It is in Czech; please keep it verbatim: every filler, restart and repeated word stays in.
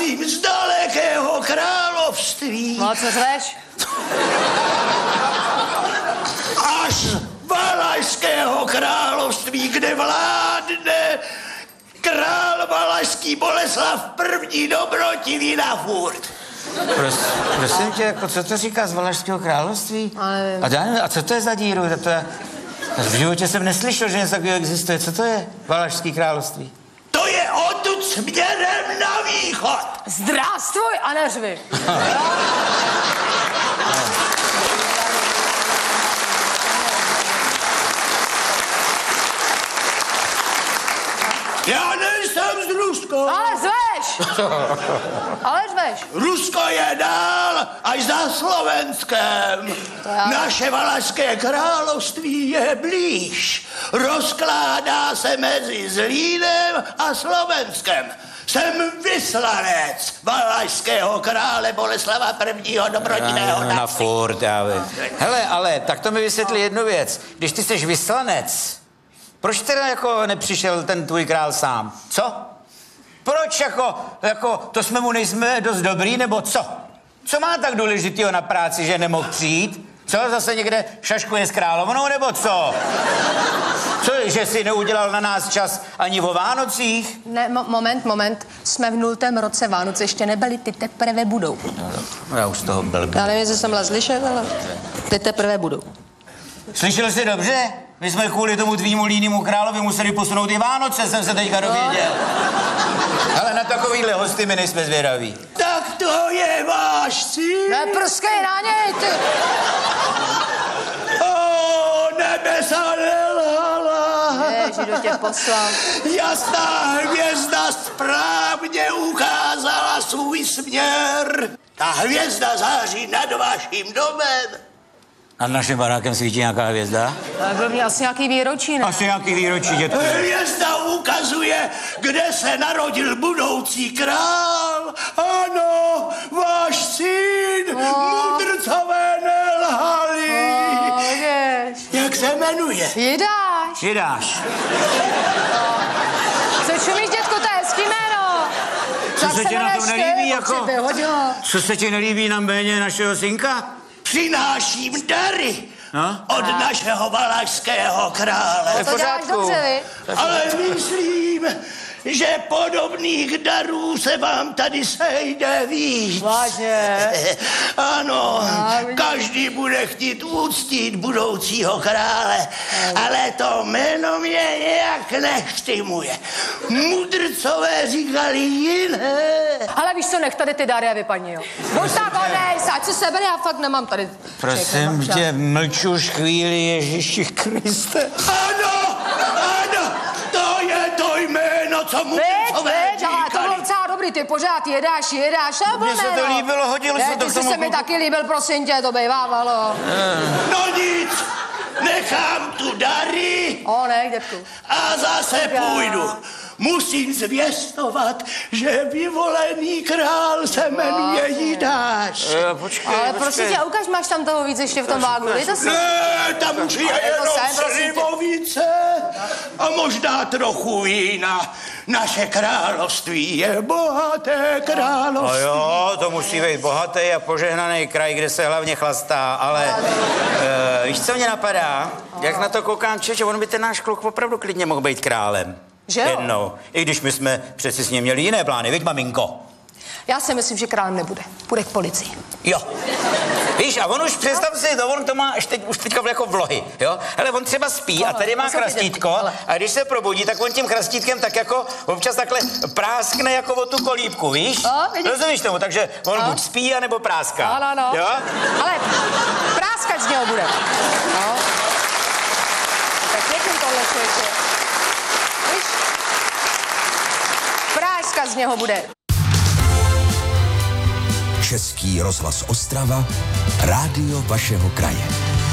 Pocházím z dalekého království. No, co řveš? Až Valašského království, kde vládne král valašský Boleslav první dobrotivý na furt. Pros, prosím tě, jako co to říká z Valašského království? Ale... A, já, a co to je za díru? To je, v životě jsem neslyšel, že něco takového existuje. Co to je Valašský království? To je odtud směrem na východ. Zdravstvuj a neřvi. Já nejsem z Ruska. Ale zveš. Ale zveš. Rusko je dál až za Slovenskem. Naše Valašské království je blíž. Rozkládá se mezi Zlínem a Slovenskem. Jsem vyslanec valašského krále Boleslava prvního dobrotivého. Na, na furt, já vím. Hele, ale tak to mi vysvětli jednu věc. Když ty jsi vyslanec, proč teda jako nepřišel ten tvůj král sám? Co? Proč jako, jako, to jsme mu nejsme dost dobrý, nebo co? Co má tak důležitýho na práci, že nemohl přijít? Co, zase někde šaškuje s královnou, nebo co? Co, že si neudělal na nás čas ani o Vánocích? Ne, mo- moment, moment. Jsme v nultém roce, Vánoce ještě nebyly, ty teprve budou. No, já už z toho byl. Já nevím, jestli jsem byla slyšet, ale ty teprve budou. Slyšel jsi dobře? My jsme kvůli tomu tvýmu línému královi museli posunout i Vánoce, jsem se teďka dověděl. Ale na takovýhle hosty my nejsme zvědaví. Tak to je váš cíl. Neprskej na něj, ty. O, nebesa nelhala. Ježi, do těch poslal. Jasná hvězda správně ukázala svůj směr. Ta hvězda září nad vaším domem. Nad naším barákem svítí nějaká hvězda? Tak byl mě asi nějaký výročí, ne? Asi nějaký výročí, dětku. Hvězda ukazuje, kde se narodil budoucí král. Ano, váš syn, No. mudrcové nelhali. No, jež. Jak se jmenuje? Jidáš. Jidáš. Co čumíš, dětku, to je hezký jméno. Co Tak se ti na jmenuješ tom ty, nelíbí, jako? určitě, hodilo. Co se ti nelíbí na jméně našeho synka? Přináším dary No? od našeho valašského krále. To děláš dobře, vy. Ale myslím, že podobných darů se vám tady sejde víc. Vážně? Ano, každý bude chtít uctít budoucího krále, ale to jméno mě nějak nechstimuje. Mudrcové říkali jiné. Ale víš co, nech tady ty dary a vypadni, jo. Buď tak odejš, ať si sebe, já fakt nemám tady. Prosím tě, mlč už chvíli, Ježíši Kriste. Ano, ano, to je to jméno, co Víč, mudrcové víč, ale to bylo říkali. docela dobrý, ty pořád jedáš, jedáš, to bylo Mně se to jméno. líbilo, hodil Ne, se to ty k jsi tomu se mi kluku. taky líbil, prosím tě, to bývávalo. No nic, nechám tu dary O, ne, dětku. a zase půjdu. Musím zvěstovat, že vyvolený král se jmenuje Jidáš. Jo, počkej, Ale počkej. prosím tě, ukaž, máš tam toho víc ještě v tom vágu, dej to si. Ne, tam už je Ale to jenom sem, prosím tě. slivovice a možná trochu vína. Naše království je bohaté No království. jo, to musí být bohatý a požehnaný kraj, kde se hlavně chlastá, ale uh, víš, co mě napadá? Jak na to koukám, čeče, on by ten náš kluk opravdu klidně mohl být králem. Že jo? Jednou. I když my jsme přeci s ním měli jiné plány, viď, maminko? Já si myslím, že králem nebude. Půjde k policii. Jo. Víš, a on už, představ si, to on to má až teď, už teďka jako vlohy, jo? Hele, on třeba spí a tady má poslouchej, chrastítko ale- a když se probudí, tak on tím chrastítkem tak jako občas takhle práskne jako o tu kolíbku, víš? No, vidíš. Rozumíš tomu? Takže on No. buď spí, anebo práská. Ano, no. Jo? Ale práskač z něho bude. No. Tak pěkný tohle člověče. Víš? Práska z něho bude. Český rozhlas Ostrava, rádio vašeho kraje.